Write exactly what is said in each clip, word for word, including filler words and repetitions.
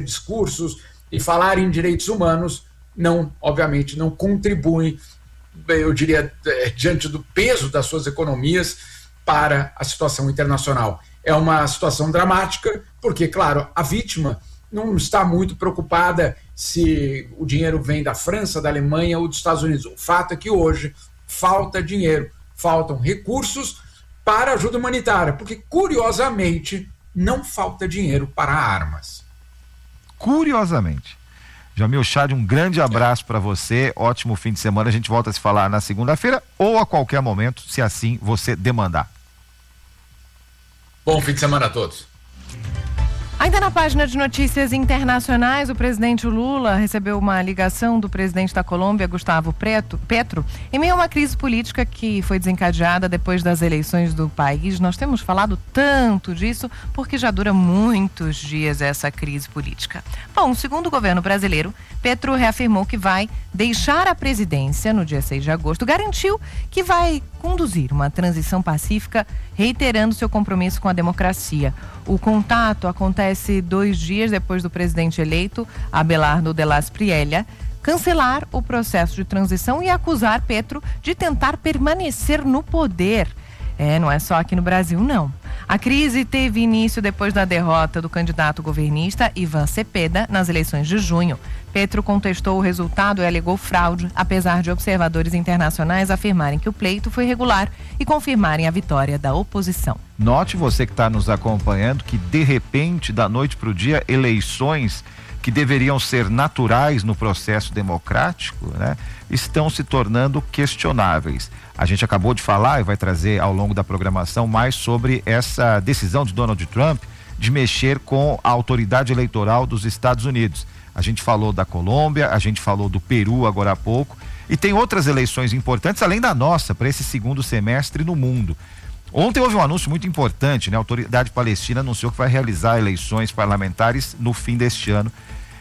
discursos e falar em direitos humanos não, obviamente, não contribuem, eu diria, diante do peso das suas economias para a situação internacional. É uma situação dramática, porque, claro, a vítima não está muito preocupada se o dinheiro vem da França, da Alemanha ou dos Estados Unidos. O fato é que hoje falta dinheiro, faltam recursos para ajuda humanitária, porque, curiosamente, não falta dinheiro para armas. Curiosamente. Jamil Chad, um grande abraço para você, ótimo fim de semana, a gente volta a se falar na segunda-feira ou a qualquer momento, se assim você demandar. Bom fim de semana a todos. Ainda na página de notícias internacionais, o presidente Lula recebeu uma ligação do presidente da Colômbia, Gustavo Petro, em meio a uma crise política que foi desencadeada depois das eleições do país. Nós temos falado tanto disso porque já dura muitos dias essa crise política. Bom, segundo o governo brasileiro, Petro reafirmou que vai deixar a presidência no dia seis de agosto, garantiu que vai conduzir uma transição pacífica, reiterando seu compromisso com a democracia. O contato acontece dois dias depois do presidente eleito, Abelardo de las Priella, cancelar o processo de transição e acusar Petro de tentar permanecer no poder. É, não é só aqui no Brasil, não. A crise teve início depois da derrota do candidato governista Ivan Cepeda nas eleições de junho. Petro contestou o resultado e alegou fraude, apesar de observadores internacionais afirmarem que o pleito foi regular e confirmarem a vitória da oposição. Note você que está nos acompanhando que, de repente, da noite para o dia, eleições que deveriam ser naturais no processo democrático, né, estão se tornando questionáveis. A gente acabou de falar e vai trazer ao longo da programação mais sobre essa decisão de Donald Trump de mexer com a autoridade eleitoral dos Estados Unidos. A gente falou da Colômbia, a gente falou do Peru agora há pouco, e tem outras eleições importantes além da nossa para esse segundo semestre no mundo. Ontem houve um anúncio muito importante, né? A autoridade palestina anunciou que vai realizar eleições parlamentares no fim deste ano,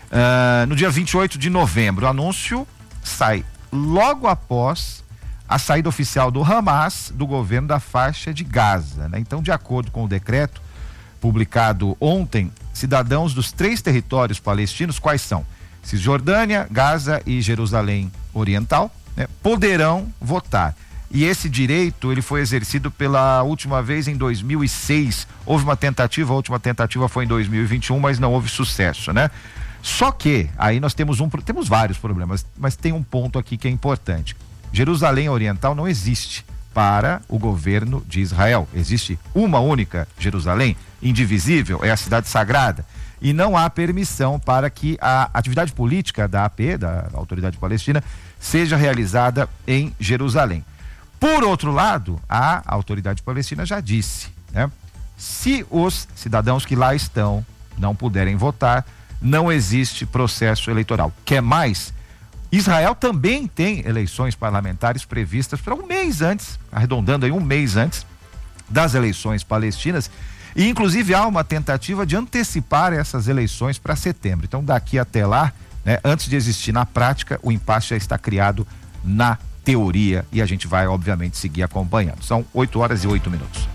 uh, no dia vinte e oito de novembro. O anúncio sai logo após a saída oficial do Hamas do governo da faixa de Gaza, né? Então, de acordo com o decreto publicado ontem, cidadãos dos três territórios palestinos, quais são? Cisjordânia, Gaza e Jerusalém Oriental, né, poderão votar. E esse direito, ele foi exercido pela última vez em dois mil e seis. Houve uma tentativa, a última tentativa foi em dois mil e vinte e um, mas não houve sucesso, né? Só que, aí nós temos um, temos vários problemas, mas tem um ponto aqui que é importante. Jerusalém Oriental não existe para o governo de Israel. Existe uma única Jerusalém, indivisível, é a cidade sagrada. E não há permissão para que a atividade política da A P, da Autoridade Palestina, seja realizada em Jerusalém. Por outro lado, a Autoridade Palestina já disse, né? Se os cidadãos que lá estão não puderem votar, não existe processo eleitoral. Quer mais? Israel também tem eleições parlamentares previstas para um mês antes, arredondando aí um mês antes das eleições palestinas, e inclusive há uma tentativa de antecipar essas eleições para setembro. Então, daqui até lá, né, antes de existir na prática, o impasse já está criado na teoria e a gente vai, obviamente, seguir acompanhando. São oito horas e oito minutos.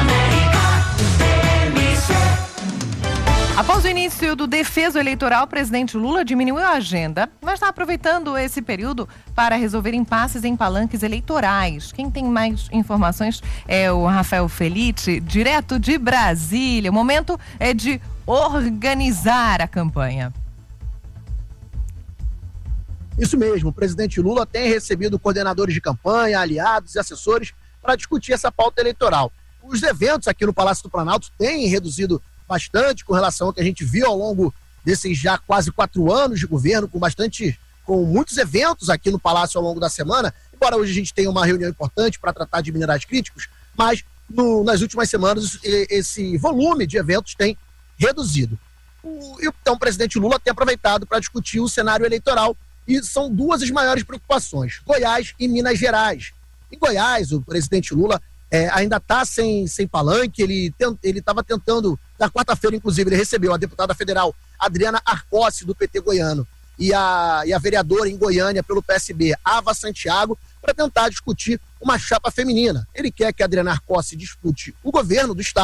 Após o início do defeso eleitoral, o presidente Lula diminuiu a agenda, mas está aproveitando esse período para resolver impasses em palanques eleitorais. Quem tem mais informações é o Rafael Felite, direto de Brasília. O momento é de organizar a campanha. Isso mesmo, o presidente Lula tem recebido coordenadores de campanha, aliados e assessores para discutir essa pauta eleitoral. Os eventos aqui no Palácio do Planalto têm reduzido bastante com relação ao que a gente viu ao longo desses já quase quatro anos de governo, com bastante, com muitos eventos aqui no Palácio ao longo da semana, embora hoje a gente tenha uma reunião importante para tratar de minerais críticos, mas no, nas últimas semanas esse volume de eventos tem reduzido. O, então o presidente Lula tem aproveitado para discutir o cenário eleitoral e são duas as maiores preocupações, Goiás e Minas Gerais. Em Goiás, o presidente Lula É, ainda está sem, sem palanque, ele estava tentando, na quarta-feira, inclusive, ele recebeu a deputada federal Adriana Arcossi, do P T goiano, e a, e a vereadora em Goiânia pelo P S B, Ava Santiago, para tentar discutir uma chapa feminina. Ele quer que a Adriana Arcossi dispute o governo do estado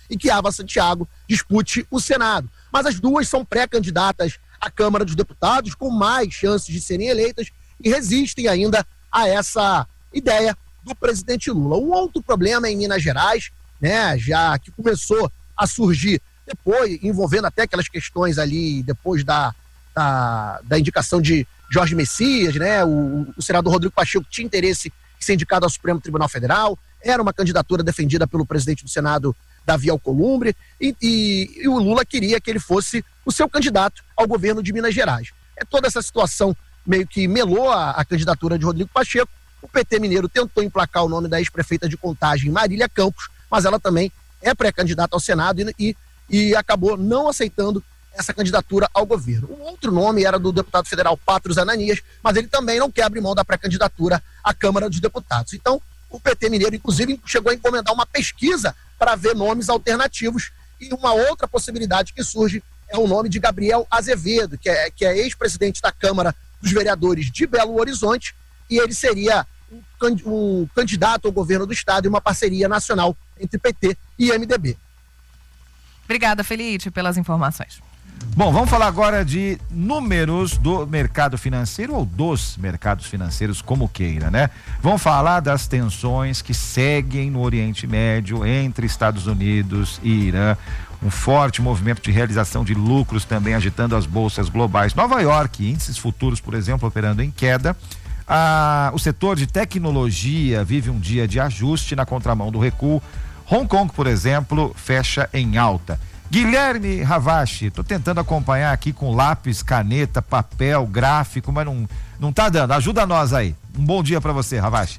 e que Ava Santiago dispute o Senado. Mas as duas são pré-candidatas à Câmara dos Deputados, com mais chances de serem eleitas, e resistem ainda a essa ideia do presidente Lula. Um outro problema é em Minas Gerais, né, já que começou a surgir depois, envolvendo até aquelas questões ali, depois da, da, da indicação de Jorge Messias, né, o, o senador Rodrigo Pacheco tinha interesse em ser indicado ao Supremo Tribunal Federal, era uma candidatura defendida pelo presidente do Senado, Davi Alcolumbre, e, e, e o Lula queria que ele fosse o seu candidato ao governo de Minas Gerais. É toda essa situação meio que melou a, a candidatura de Rodrigo Pacheco. O P T mineiro tentou emplacar o nome da ex-prefeita de Contagem, Marília Campos, mas ela também é pré-candidata ao Senado e, e, e acabou não aceitando essa candidatura ao governo. Um outro nome era do deputado federal Patros Ananias, mas ele também não quer abrir mão da pré-candidatura à Câmara dos Deputados. Então, o P T mineiro, inclusive, chegou a encomendar uma pesquisa para ver nomes alternativos, e uma outra possibilidade que surge é o nome de Gabriel Azevedo, que é, que é ex-presidente da Câmara dos Vereadores de Belo Horizonte, e ele seria um, um candidato ao governo do estado e uma parceria nacional entre P T e M D B. Obrigada, Felite, pelas informações. Bom, vamos falar agora de números do mercado financeiro ou dos mercados financeiros, como queira, né? Vamos falar das tensões que seguem no Oriente Médio entre Estados Unidos e Irã. Um forte movimento de realização de lucros também agitando as bolsas globais. Nova York, índices futuros, por exemplo, operando em queda. Ah, o setor de tecnologia vive um dia de ajuste na contramão do recuo. Hong Kong, por exemplo, fecha em alta. Guilherme Ravache, tô tentando acompanhar aqui com lápis, caneta, papel, gráfico, mas não, não tá dando. Ajuda nós aí. Um bom dia para você, Ravache.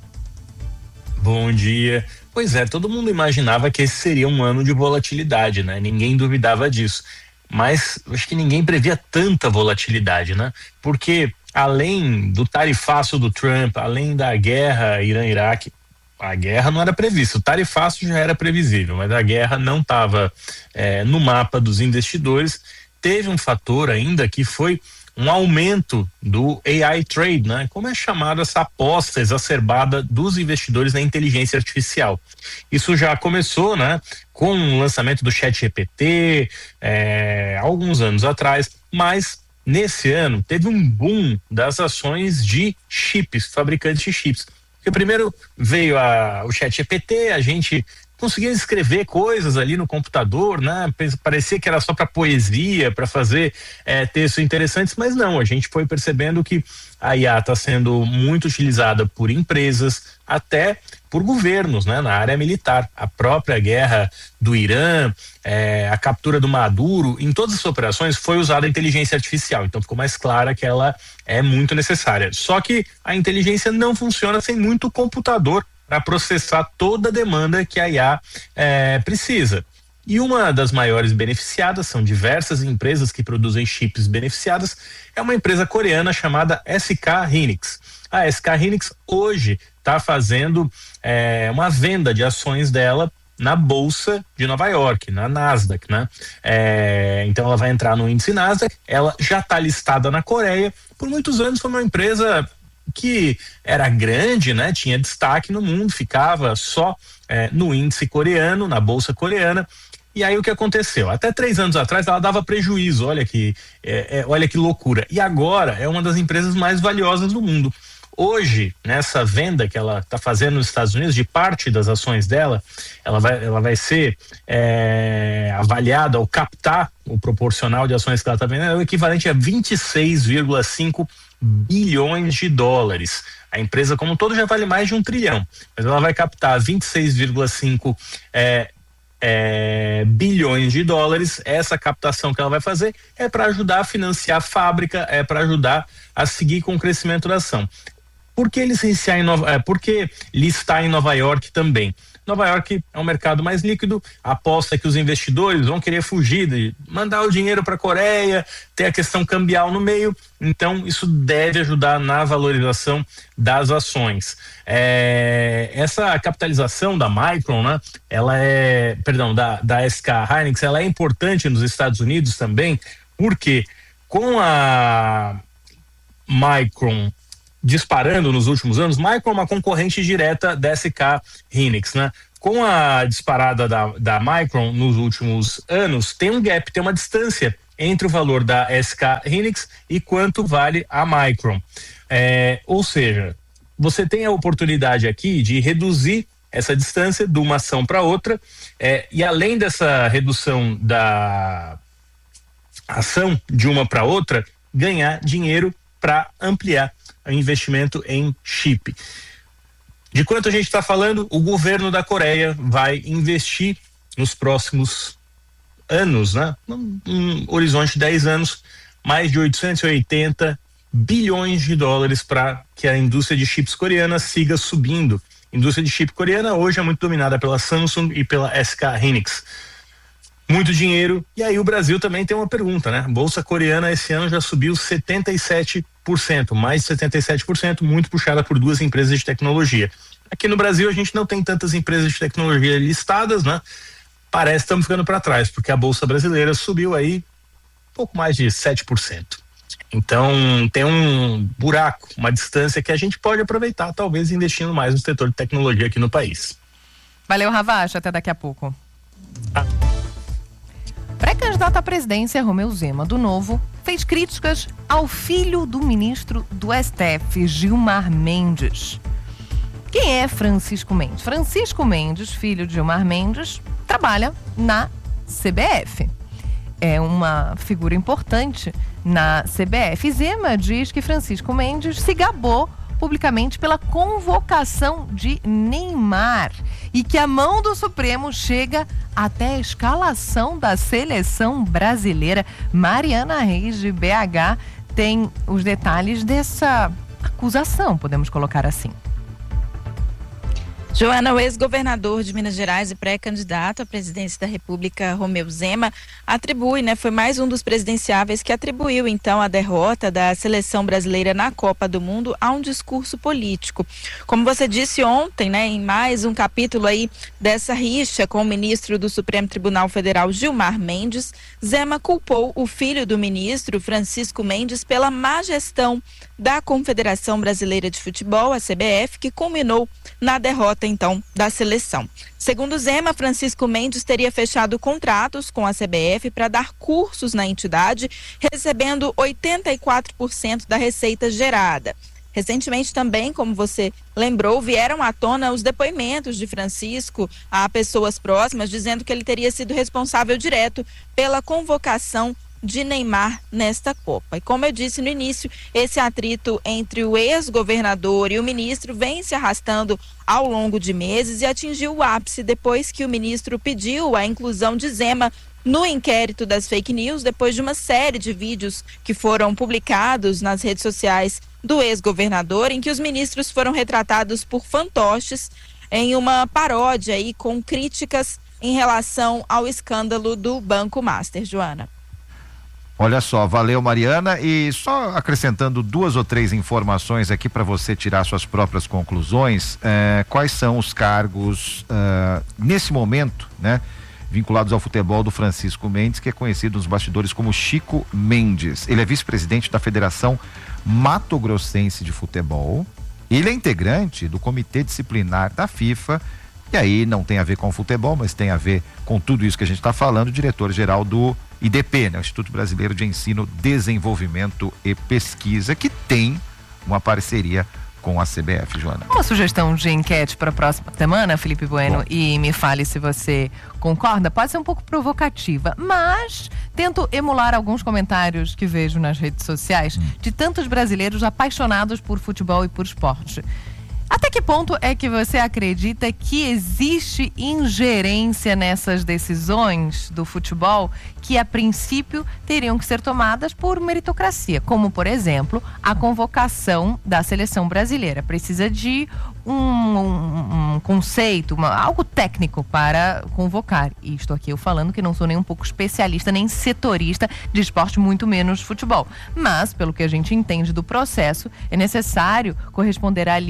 Bom dia. Pois é, todo mundo imaginava que esse seria um ano de volatilidade, né? Ninguém duvidava disso. Mas acho que ninguém previa tanta volatilidade, né? Porque além do tarifaço do Trump, além da guerra Irã-Iraque, a guerra não era prevista, o tarifaço já era previsível, mas a guerra não estava é, no mapa dos investidores. Teve um fator ainda que foi um aumento do A I trade, né? Como é chamada essa aposta exacerbada dos investidores na inteligência artificial. Isso já começou, né? Com o lançamento do ChatGPT, é, alguns anos atrás, mas nesse ano teve um boom das ações de chips, fabricantes de chips. Porque primeiro veio a, o ChatGPT, a gente conseguia escrever coisas ali no computador, né? Parecia que era só para poesia, para fazer é, textos interessantes, mas não, a gente foi percebendo que a I A está sendo muito utilizada por empresas, até por governos, né? Na área militar. A própria guerra do Irã, é, a captura do Maduro, em todas as operações foi usada a inteligência artificial, então ficou mais clara que ela é muito necessária. Só que a inteligência não funciona sem muito computador para processar toda a demanda que a I A é, precisa. E uma das maiores beneficiadas, são diversas empresas que produzem chips beneficiadas, é uma empresa coreana chamada S K Hynix. A S K Hynix hoje está fazendo é, uma venda de ações dela na Bolsa de Nova York, na Nasdaq, né? É, então ela vai entrar no índice Nasdaq, ela já está listada na Coreia, por muitos anos foi uma empresa que era grande, né? Tinha destaque no mundo, ficava só é, no índice coreano, na bolsa coreana. E aí o que aconteceu? Até três anos atrás ela dava prejuízo, olha que, é, é, olha que loucura. E agora é uma das empresas mais valiosas do mundo. Hoje, nessa venda que ela está fazendo nos Estados Unidos, de parte das ações dela, ela vai, ela vai ser é, avaliada ou captar o proporcional de ações que ela está vendendo, é o equivalente a vinte e seis vírgula cinco bilhões de dólares. A empresa como um todo já vale mais de um trilhão, mas ela vai captar vinte e seis vírgula cinco é, é, bilhões de dólares. Essa captação que ela vai fazer é para ajudar a financiar a fábrica, é para ajudar a seguir com o crescimento da ação. Por que licenciar em Nova, é, por que listar em Nova York também? Nova York é um mercado mais líquido, aposta que os investidores vão querer fugir de mandar o dinheiro para a Coreia, ter a questão cambial no meio, então isso deve ajudar na valorização das ações. É, essa capitalização da Micron, né, ela é, perdão, da, da S K Hynix, ela é importante nos Estados Unidos também, porque com a Micron disparando nos últimos anos, Micron é uma concorrente direta da S K Hynix, né? com a disparada da, da Micron nos últimos anos, tem um gap, tem uma distância entre o valor da S K Hynix e quanto vale a Micron. É, ou seja, você tem a oportunidade aqui de reduzir essa distância de uma ação para outra, é, e além dessa redução da ação de uma para outra, ganhar dinheiro para ampliar o investimento em chip. De quanto a gente está falando? O governo da Coreia vai investir nos próximos anos, né? Um, um horizonte de dez anos, mais de oitocentos e oitenta bilhões de dólares para que a indústria de chips coreana siga subindo. A indústria de chip coreana hoje é muito dominada pela Samsung e pela S K Hynix. Muito dinheiro. E aí o Brasil também tem uma pergunta, né? A Bolsa coreana esse ano já subiu setenta e sete por cento, mais de setenta e sete por cento, muito puxada por duas empresas de tecnologia. Aqui no Brasil a gente não tem tantas empresas de tecnologia listadas, né? Parece que estamos ficando para trás, porque a Bolsa brasileira subiu aí pouco mais de sete por cento. Então tem um buraco, uma distância que a gente pode aproveitar, talvez investindo mais no setor de tecnologia aqui no país. Valeu, Ravache, até daqui a pouco. Ah. Pré-candidato à presidência, Romeu Zema, do Novo, fez críticas ao filho do ministro do S T F, Gilmar Mendes. Quem é Francisco Mendes? Francisco Mendes, filho de Gilmar Mendes, trabalha na C B F. É uma figura importante na C B F. Zema diz que Francisco Mendes se gabou publicamente pela convocação de Neymar e que a mão do Supremo chega até a escalação da seleção brasileira. Mariana Reis, de B H, tem os detalhes dessa acusação, podemos colocar assim. Joana, o ex-governador de Minas Gerais e pré-candidato à presidência da República, Romeu Zema, atribui, né, foi mais um dos presidenciáveis que atribuiu, então, a derrota da seleção brasileira na Copa do Mundo a um discurso político. Como você disse ontem, né, em mais um capítulo aí dessa rixa com o ministro do Supremo Tribunal Federal, Gilmar Mendes, Zema culpou o filho do ministro, Francisco Mendes, pela má gestão da Confederação Brasileira de Futebol, a C B F, que culminou na derrota, então, da seleção. Segundo Zema, Francisco Mendes teria fechado contratos com a C B F para dar cursos na entidade, recebendo oitenta e quatro por cento da receita gerada. Recentemente também, como você lembrou, vieram à tona os depoimentos de Francisco a pessoas próximas, dizendo que ele teria sido responsável direto pela convocação de Neymar nesta Copa. E como eu disse no início, esse atrito entre o ex-governador e o ministro vem se arrastando ao longo de meses e atingiu o ápice depois que o ministro pediu a inclusão de Zema no inquérito das fake news, depois de uma série de vídeos que foram publicados nas redes sociais do ex-governador, em que os ministros foram retratados por fantoches em uma paródia aí com críticas em relação ao escândalo do Banco Master. Joana. Olha só, valeu, Mariana, e só acrescentando duas ou três informações aqui para você tirar suas próprias conclusões. Eh, quais são os cargos eh, nesse momento, né, vinculados ao futebol do Francisco Mendes, que é conhecido nos bastidores como Chico Mendes. Ele é vice-presidente da Federação Mato Grossense de Futebol. Ele é integrante do Comitê Disciplinar da FIFA. E aí não tem a ver com o futebol, mas tem a ver com tudo isso que a gente está falando, diretor-geral do I D P, né? Instituto Brasileiro de Ensino, Desenvolvimento e Pesquisa, que tem uma parceria com a C B F, Joana. Uma sugestão de enquete para a próxima semana, Felipe Bueno, Bom. e me fale se você concorda, pode ser um pouco provocativa, mas tento emular alguns comentários que vejo nas redes sociais hum. de tantos brasileiros apaixonados por futebol e por esporte. Até que ponto é que você acredita que existe ingerência nessas decisões do futebol que, a princípio, teriam que ser tomadas por meritocracia? Como, por exemplo, a convocação da seleção brasileira. Precisa de um, um, um conceito, uma, algo técnico para convocar. E estou aqui eu falando que não sou nem um pouco especialista, nem setorista de esporte, muito menos futebol. Mas, pelo que a gente entende do processo, é necessário corresponder ali a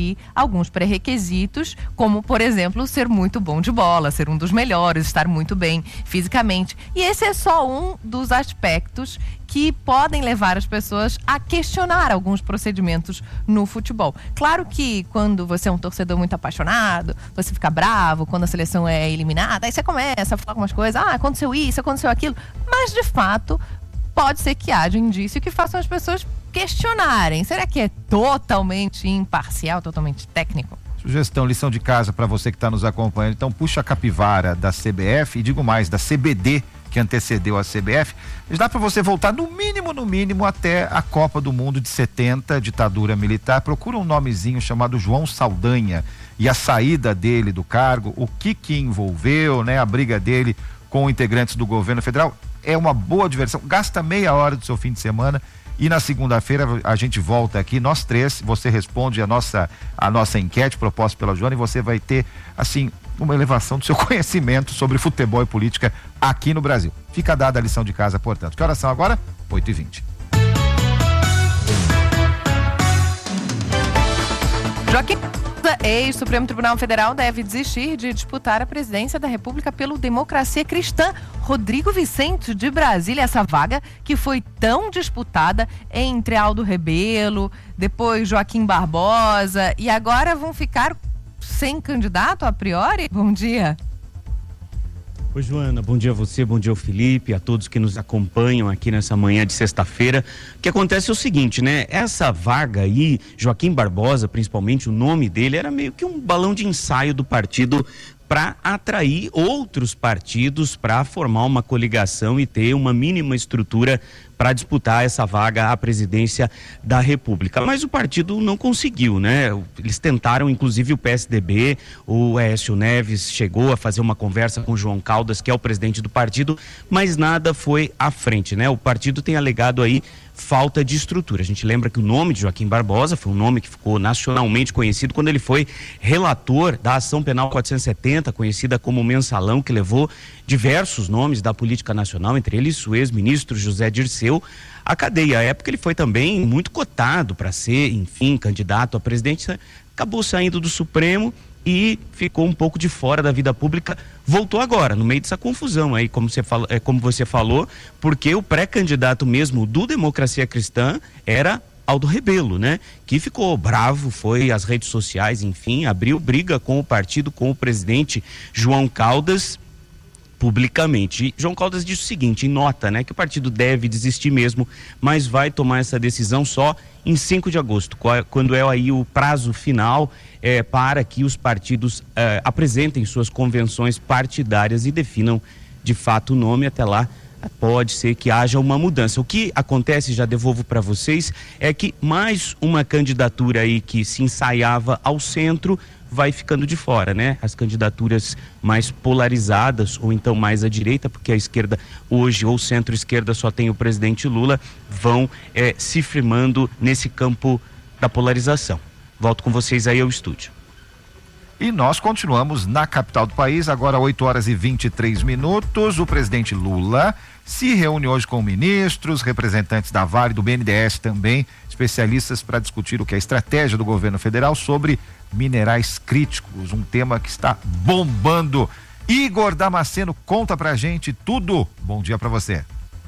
alguns pré-requisitos, como, por exemplo, ser muito bom de bola, ser um dos melhores, estar muito bem fisicamente. E esse é só um dos aspectos que podem levar as pessoas a questionar alguns procedimentos no futebol. Claro que quando você é um torcedor muito apaixonado, você fica bravo quando a seleção é eliminada, aí você começa a falar algumas coisas, ah, aconteceu isso, aconteceu aquilo, mas de fato pode ser que haja indício que façam as pessoas questionarem. Será que é totalmente imparcial, totalmente técnico? Sugestão, lição de casa para você que está nos acompanhando. Então puxa a capivara da C B F e digo mais, da C B D, que antecedeu a C B F. Dá para você voltar no mínimo, no mínimo até a Copa do Mundo de setenta, ditadura militar. Procura um nomezinho chamado João Saldanha e a saída dele do cargo, o que que envolveu, né? A briga dele com integrantes do governo federal. É uma boa diversão. Gasta meia hora do seu fim de semana. E na segunda-feira a gente volta aqui, nós três, você responde a nossa, a nossa enquete proposta pela Joana e você vai ter, assim, uma elevação do seu conhecimento sobre futebol e política aqui no Brasil. Fica dada a lição de casa, portanto. Que horas são agora? oito e vinte. Joaquim, ex-Supremo Tribunal Federal, deve desistir de disputar a presidência da República pelo Democracia Cristã. Rodrigo Vicente, de Brasília, essa vaga que foi tão disputada entre Aldo Rebelo, depois Joaquim Barbosa, e agora vão ficar sem candidato a priori? Bom dia. Oi, Joana, bom dia a você, bom dia ao Felipe, a todos que nos acompanham aqui nessa manhã de sexta-feira. O que acontece é o seguinte, né? Essa vaga aí, Joaquim Barbosa, principalmente, o nome dele era meio que um balão de ensaio do partido para atrair outros partidos para formar uma coligação e ter uma mínima estrutura para disputar essa vaga à presidência da República. Mas o partido não conseguiu, né? Eles tentaram, inclusive o P S D B, o Aécio Neves chegou a fazer uma conversa com o João Caldas, que é o presidente do partido, mas nada foi à frente, né? O partido tem alegado aí falta de estrutura. A gente lembra que o nome de Joaquim Barbosa foi um nome que ficou nacionalmente conhecido quando ele foi relator da ação penal quatrocentos e setenta, conhecida como Mensalão, que levou diversos nomes da política nacional, entre eles o ex-ministro José Dirceu, à cadeia. À época ele foi também muito cotado para ser, enfim, candidato a presidente, acabou saindo do Supremo e ficou um pouco de fora da vida pública, voltou agora, no meio dessa confusão aí, como você falou, é, como você falou, porque o pré-candidato mesmo do Democracia Cristã era Aldo Rebelo, né? Que ficou bravo, foi às redes sociais, enfim, abriu briga com o partido, com o presidente João Caldas, publicamente. E João Caldas disse o seguinte, em nota, né, que o partido deve desistir mesmo, mas vai tomar essa decisão só em cinco de agosto, quando é aí o prazo final é, para que os partidos é, apresentem suas convenções partidárias e definam de fato o nome. Até lá pode ser que haja uma mudança. O que acontece, já devolvo para vocês, é que mais uma candidatura aí que se ensaiava ao centro vai ficando de fora, né? As candidaturas mais polarizadas ou então mais à direita, porque a esquerda hoje ou centro-esquerda só tem o presidente Lula, vão é, se firmando nesse campo da polarização. Volto com vocês aí ao estúdio. E nós continuamos na capital do país, agora oito horas e vinte e três minutos. O presidente Lula se reúne hoje com ministros, representantes da Vale, do B N D E S também, especialistas para discutir o que é a estratégia do governo federal sobre minerais críticos, um tema que está bombando. Igor Damasceno, conta pra gente tudo. Bom dia para você.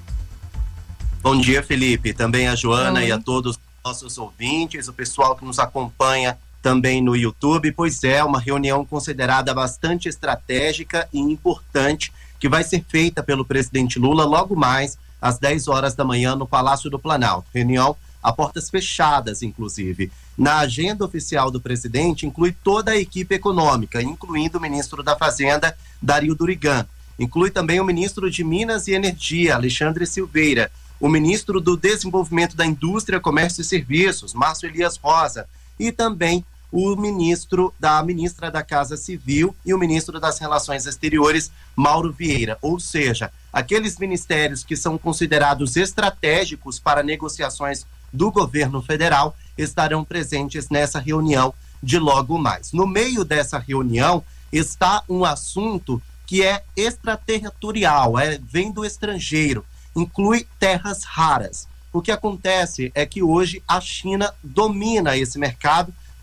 Bom dia, Felipe, também a Joana Oi. E a todos os nossos ouvintes, o pessoal que nos acompanha também no YouTube. Pois é, uma reunião considerada bastante estratégica e importante que vai ser feita pelo presidente Lula logo mais às dez horas da manhã no Palácio do Planalto. Reunião a portas fechadas, inclusive. Na agenda oficial do presidente inclui toda a equipe econômica, incluindo o ministro da Fazenda, Dario Durigan. Inclui também o ministro de Minas e Energia, Alexandre Silveira, o ministro do Desenvolvimento da Indústria, Comércio e Serviços, Márcio Elias Rosa, e também o ministro da ministra da Casa Civil e o ministro das Relações Exteriores, Mauro Vieira. Ou seja, aqueles ministérios que são considerados estratégicos para negociações do governo federal estarão presentes nessa reunião de logo mais. No meio dessa reunião está um assunto que é extraterritorial, é, vem do estrangeiro, inclui terras raras. O que acontece é que hoje a China domina esse mercado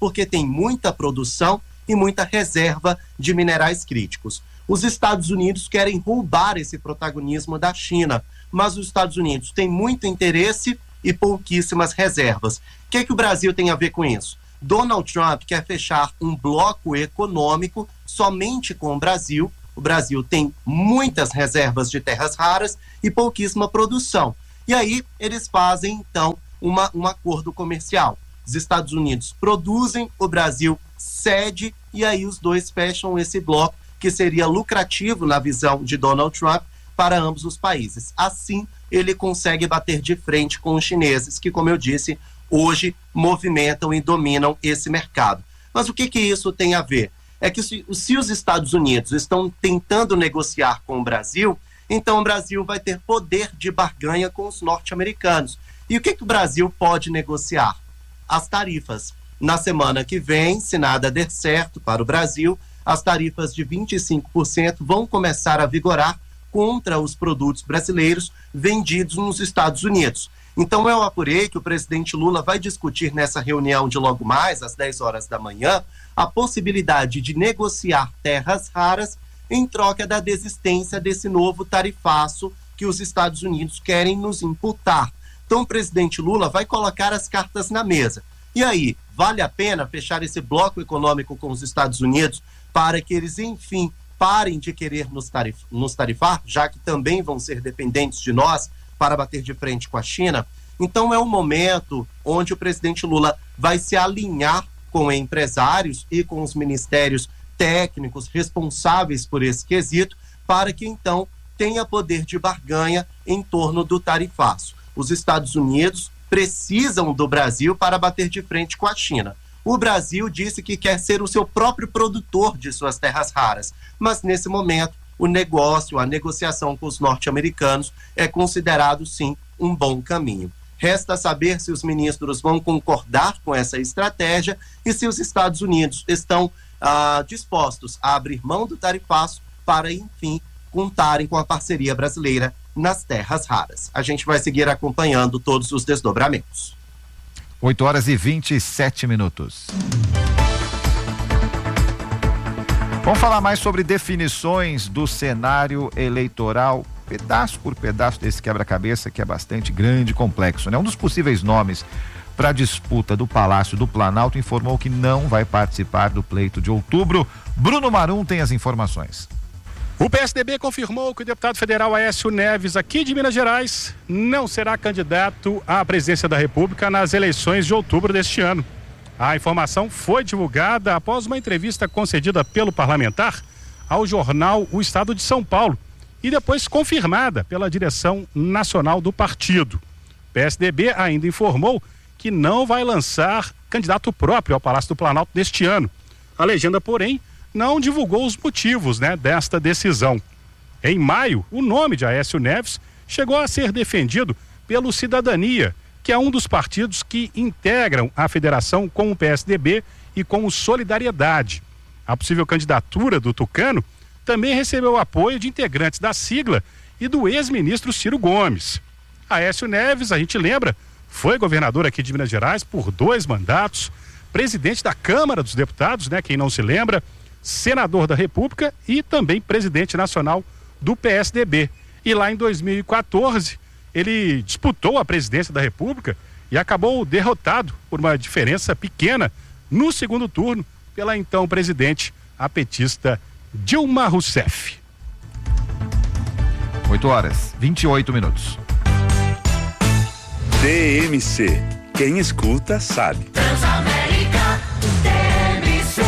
porque tem muita produção e muita reserva de minerais críticos. Os Estados Unidos querem roubar esse protagonismo da China, mas os Estados Unidos têm muito interesse e pouquíssimas reservas. O que é que o Brasil tem a ver com isso? Donald Trump quer fechar um bloco econômico somente com o Brasil. O Brasil tem muitas reservas de terras raras e pouquíssima produção. E aí eles fazem, então, uma, um acordo comercial. Os Estados Unidos produzem, o Brasil cede, e aí os dois fecham esse bloco, que seria lucrativo na visão de Donald Trump para ambos os países. Assim, ele consegue bater de frente com os chineses, que, como eu disse, hoje movimentam e dominam esse mercado. Mas o que que isso tem a ver? É que se, se os Estados Unidos estão tentando negociar com o Brasil, então o Brasil vai ter poder de barganha com os norte-americanos. E o que que o Brasil pode negociar? As tarifas. Na semana que vem, se nada der certo para o Brasil, as tarifas de vinte e cinco por cento vão começar a vigorar contra os produtos brasileiros vendidos nos Estados Unidos. Então eu apurei que o presidente Lula vai discutir nessa reunião de logo mais, às dez horas da manhã, a possibilidade de negociar terras raras em troca da desistência desse novo tarifaço que os Estados Unidos querem nos imputar. Então o presidente Lula vai colocar as cartas na mesa. E aí, vale a pena fechar esse bloco econômico com os Estados Unidos para que eles, enfim, parem de querer nos, tarif nos tarifar, já que também vão ser dependentes de nós para bater de frente com a China? Então é um momento onde o presidente Lula vai se alinhar com empresários e com os ministérios técnicos responsáveis por esse quesito, para que então tenha poder de barganha em torno do tarifaço. Os Estados Unidos precisam do Brasil para bater de frente com a China. O Brasil disse que quer ser o seu próprio produtor de suas terras raras, mas nesse momento o negócio, a negociação com os norte-americanos é considerado sim um bom caminho. Resta saber se os ministros vão concordar com essa estratégia e se os Estados Unidos estão ah, dispostos a abrir mão do tarifaço para, enfim, contarem com a parceria brasileira nas terras raras. A gente vai seguir acompanhando todos os desdobramentos. oito horas e vinte e sete minutos. Vamos falar mais sobre definições do cenário eleitoral, pedaço por pedaço desse quebra-cabeça que é bastante grande e complexo, né? Um dos possíveis nomes para a disputa do Palácio do Planalto informou que não vai participar do pleito de outubro. Bruno Marum tem as informações. O P S D B confirmou que o deputado federal Aécio Neves, aqui de Minas Gerais, não será candidato à presidência da República nas eleições de outubro deste ano. A informação foi divulgada após uma entrevista concedida pelo parlamentar ao jornal O Estado de São Paulo e depois confirmada pela direção nacional do partido. O P S D B ainda informou que não vai lançar candidato próprio ao Palácio do Planalto neste ano. A legenda, porém, não divulgou os motivos, né, desta decisão. Em maio, o nome de Aécio Neves chegou a ser defendido pelo Cidadania, que é um dos partidos que integram a federação com o P S D B e com o Solidariedade. A possível candidatura do tucano também recebeu apoio de integrantes da sigla e do ex-ministro Ciro Gomes. Aécio Neves, a gente lembra, foi governador aqui de Minas Gerais por dois mandatos, presidente da Câmara dos Deputados, né, quem não se lembra, senador da República e também presidente nacional do P S D B. E lá em dois mil e quatorze, ele disputou a presidência da República e acabou derrotado por uma diferença pequena no segundo turno pela então presidente, a petista Dilma Rousseff. oito horas, vinte e oito minutos. D M C. Quem escuta sabe. Transamérica, D M C.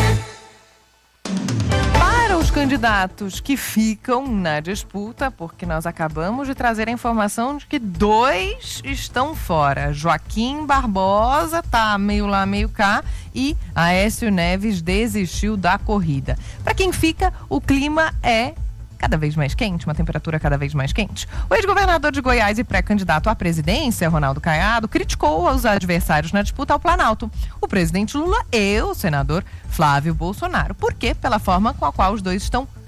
Para os candidatos que ficam na disputa, porque nós acabamos de trazer a informação de que dois estão fora. Joaquim Barbosa tá meio lá, meio cá, e Aécio Neves desistiu da corrida. Para quem fica, o clima é cada vez mais quente, uma temperatura cada vez mais quente. O ex-governador de Goiás e pré-candidato à presidência, Ronaldo Caiado, criticou os adversários na disputa ao Planalto, o presidente Lula e o senador Flávio Bolsonaro. Por quê? Pela forma com a qual os dois estão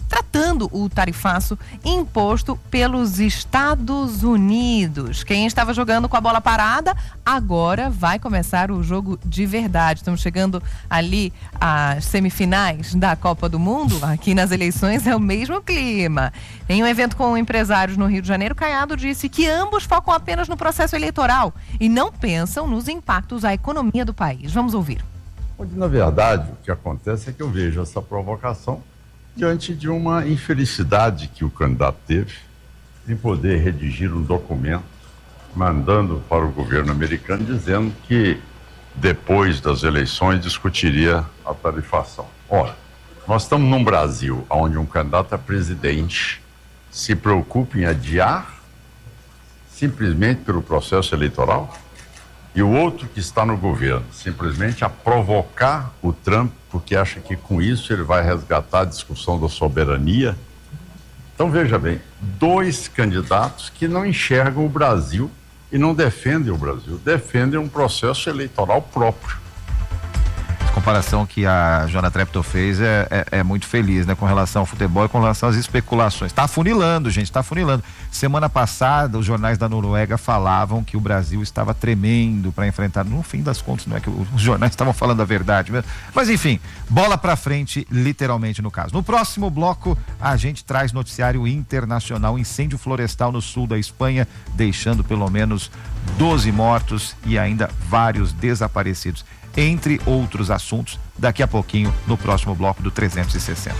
tratando o tarifaço imposto pelos Estados Unidos. Quem estava jogando com a bola parada, agora vai começar o jogo de verdade. Estamos chegando ali às semifinais da Copa do Mundo. Aqui nas eleições é o mesmo clima. Em um evento com empresários no Rio de Janeiro, Caiado disse que ambos focam apenas no processo eleitoral e não pensam nos impactos à economia do país. Vamos ouvir. Onde, na verdade, o que acontece é que eu vejo essa provocação diante de uma infelicidade que o candidato teve em poder redigir um documento mandando para o governo americano dizendo que depois das eleições discutiria a tarifação. Ora, nós estamos num Brasil onde um candidato a presidente se preocupa em adiar simplesmente pelo processo eleitoral e o outro que está no governo simplesmente a provocar o Trump porque acha que com isso ele vai resgatar a discussão da soberania. Então veja bem, dois candidatos que não enxergam o Brasil e não defendem o Brasil, defendem um processo eleitoral próprio. A comparação que a Joana Treptow fez é, é, é muito feliz, né? Com relação ao futebol e com relação às especulações. Tá afunilando, gente, tá afunilando. Semana passada, os jornais da Noruega falavam que o Brasil estava tremendo para enfrentar. No fim das contas, não é que os jornais estavam falando a verdade mesmo. Mas enfim, bola para frente, literalmente no caso. No próximo bloco, a gente traz noticiário internacional: incêndio florestal no sul da Espanha, deixando pelo menos doze mortos e ainda vários desaparecidos. Entre outros assuntos, daqui a pouquinho no próximo bloco do trezentos e sessenta.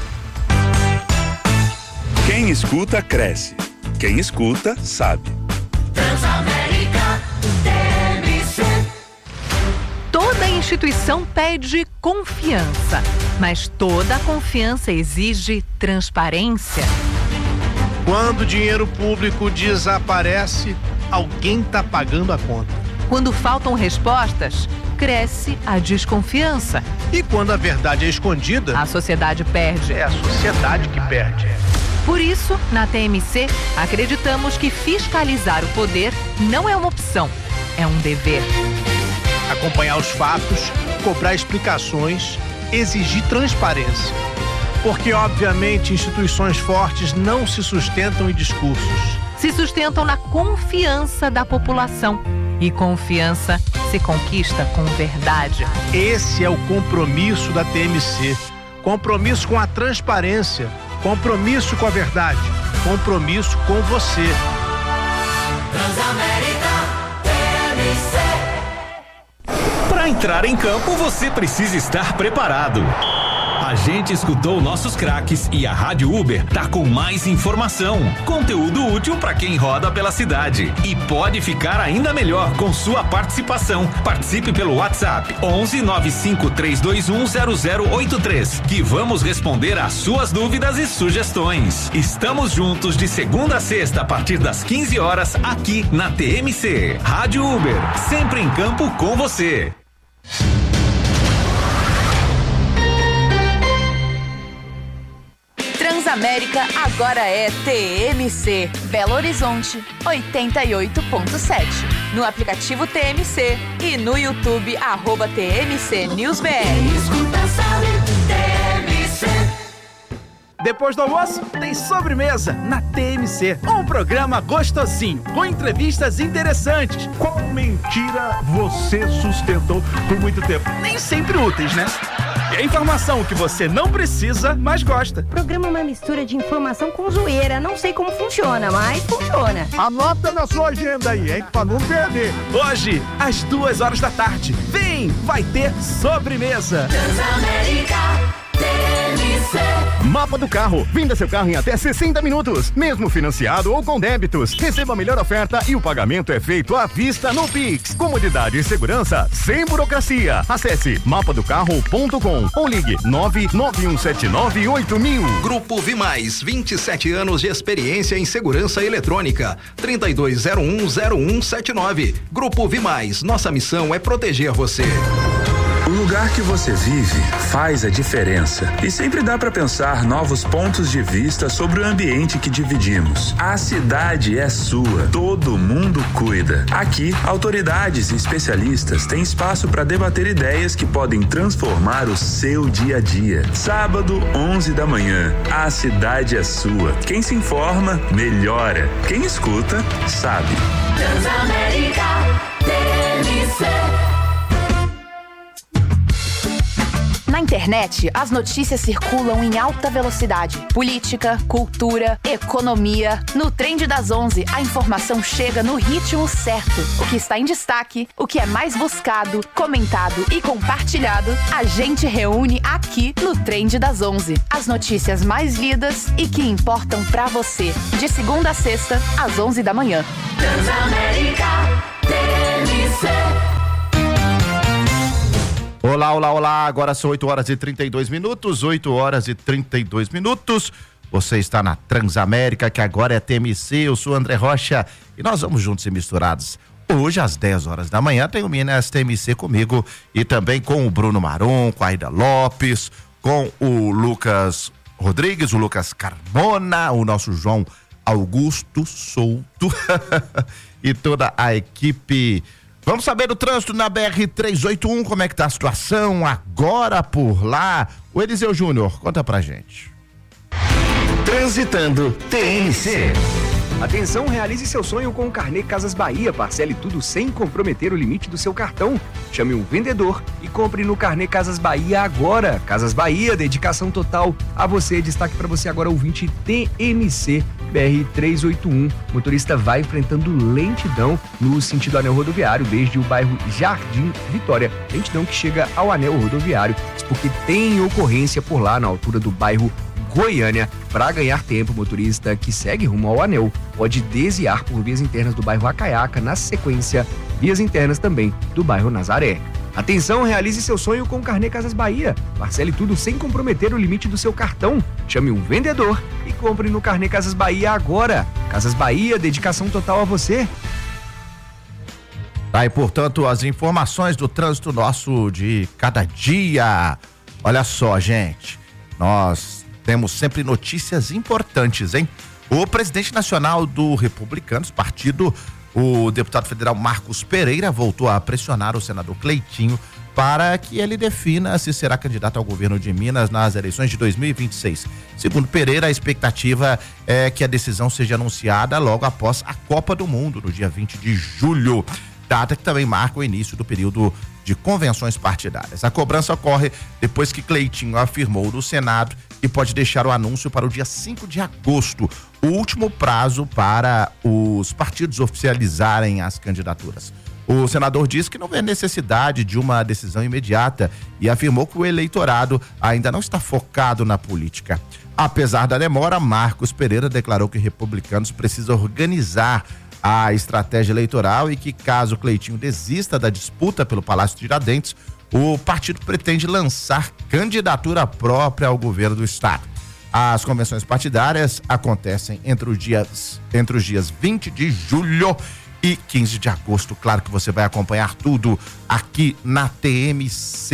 Quem escuta, cresce. Quem escuta, sabe. Transamérica, T M C. Toda instituição pede confiança, mas toda confiança exige transparência. Quando o dinheiro público desaparece, alguém está pagando a conta. Quando faltam respostas, cresce a desconfiança. E quando a verdade é escondida, a sociedade perde. É a sociedade que perde. Por isso, na T M C, acreditamos que fiscalizar o poder não é uma opção, é um dever. Acompanhar os fatos, cobrar explicações, exigir transparência. Porque, obviamente, instituições fortes não se sustentam em discursos. Se sustentam na confiança da população. E confiança se conquista com verdade. Esse é o compromisso da T M C. Compromisso com a transparência. Compromisso com a verdade. Compromisso com você. Transamérica, T M C. Para entrar em campo, você precisa estar preparado. A gente escutou nossos craques e a Rádio Uber tá com mais informação, conteúdo útil para quem roda pela cidade e pode ficar ainda melhor com sua participação. Participe pelo WhatsApp onze nove cinco três dois um zero zero oito três que vamos responder às suas dúvidas e sugestões. Estamos juntos de segunda a sexta a partir das quinze horas aqui na T M C. Rádio Uber, sempre em campo com você. Transamérica agora é T M C. Belo Horizonte, oitenta e oito ponto sete. No aplicativo T M C e no YouTube, arroba T M C News B R. Quem escuta sabe, T M C. Depois do almoço, tem sobremesa na T M C. Um programa gostosinho, com entrevistas interessantes. Qual mentira você sustentou por muito tempo? Nem sempre úteis, né? E a informação que você não precisa, mas gosta. O programa é uma mistura de informação com zoeira. Não sei como funciona, mas funciona. Anota na sua agenda aí, hein? Pra não perder. Hoje, às duas horas da tarde. Vem, vai ter sobremesa. Transamérica, T M C. Mapa do carro. Venda seu carro em até sessenta minutos, mesmo financiado ou com débitos. Receba a melhor oferta e o pagamento é feito à vista no Pix. Comodidade e segurança sem burocracia. Acesse mapa do carro ponto com ou ligue nove nove um sete nove oito mil. Grupo Vimais, vinte e sete anos de experiência em segurança eletrônica. trinta e dois zero um zero um sete nove. Grupo Vimais, nossa missão é proteger você. O lugar que você vive faz a diferença e sempre dá para pensar novos pontos de vista sobre o ambiente que dividimos. A cidade é sua, todo mundo cuida. Aqui, autoridades e especialistas têm espaço para debater ideias que podem transformar o seu dia a dia. Sábado, onze da manhã, a cidade é sua. Quem se informa, melhora. Quem escuta, sabe. Transamérica T M C. Na internet, as notícias circulam em alta velocidade. Política, cultura, economia. No Trend das onze, a informação chega no ritmo certo. O que está em destaque, o que é mais buscado, comentado e compartilhado, a gente reúne aqui no Trend das onze. As notícias mais lidas e que importam pra você. De segunda a sexta, às onze da manhã. Transamérica T M C. Olá, olá, olá, agora são oito horas e trinta e dois minutos, oito horas e trinta e dois minutos, você está na Transamérica, que agora é T M C, eu sou André Rocha e nós vamos juntos e misturados. Hoje às dez horas da manhã tem o Minas T M C comigo e também com o Bruno Maron, com a Aida Lopes, com o Lucas Rodrigues, o Lucas Carmona, o nosso João Augusto Souto e toda a equipe. Vamos saber do trânsito na B R trezentos e oitenta e um, como é que tá a situação agora por lá? O Eliseu Júnior, conta pra gente. Transitando T M C. Atenção, realize seu sonho com o Carnê Casas Bahia. Parcele tudo sem comprometer o limite do seu cartão. Chame um vendedor e compre no Carnê Casas Bahia agora. Casas Bahia, dedicação total a você. Destaque para você agora, ouvinte T M C B R trezentos e oitenta e um. O motorista vai enfrentando lentidão no sentido anel rodoviário desde o bairro Jardim Vitória. Lentidão que chega ao anel rodoviário, porque tem ocorrência por lá na altura do bairro Goiânia. Para ganhar tempo, o motorista que segue rumo ao anel pode desviar por vias internas do bairro Acaiaca, na sequência, vias internas também do bairro Nazaré. Atenção, realize seu sonho com o Carnê Casas Bahia. Parcele tudo sem comprometer o limite do seu cartão. Chame um vendedor e compre no Carnê Casas Bahia agora. Casas Bahia, dedicação total a você. Tá, e portanto, as informações do trânsito nosso de cada dia. Olha só, gente, nós temos sempre notícias importantes, hein? O presidente nacional do Republicanos, partido, o deputado federal Marcos Pereira, voltou a pressionar o senador Cleitinho para que ele defina se será candidato ao governo de Minas nas eleições de dois mil e vinte e seis. Segundo Pereira, a expectativa é que a decisão seja anunciada logo após a Copa do Mundo, no dia vinte de julho, data que também marca o início do período de convenções partidárias. A cobrança ocorre depois que Cleitinho afirmou no Senado que pode deixar o anúncio para o dia cinco de agosto, o último prazo para os partidos oficializarem as candidaturas. O senador disse que não vê necessidade de uma decisão imediata e afirmou que o eleitorado ainda não está focado na política. Apesar da demora, Marcos Pereira declarou que republicanos precisam organizar a estratégia eleitoral e que, caso Cleitinho desista da disputa pelo Palácio de Tiradentes, o partido pretende lançar candidatura própria ao governo do estado. As convenções partidárias acontecem entre os dias, entre os dias vinte de julho e quinze de agosto. Claro que você vai acompanhar tudo aqui na T M